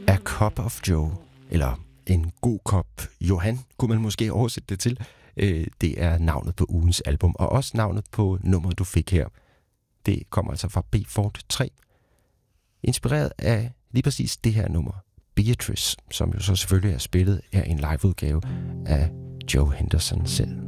A Cup of Joe, eller en god kop Johan, kunne man måske oversætte det til. Det er navnet på ugens album, og også navnet på nummeret, du fik her. Det kommer altså fra B-Fort 3, inspireret af lige præcis det her nummer, Beatrice, som jo så selvfølgelig er spillet af en liveudgave af Joe Henderson selv.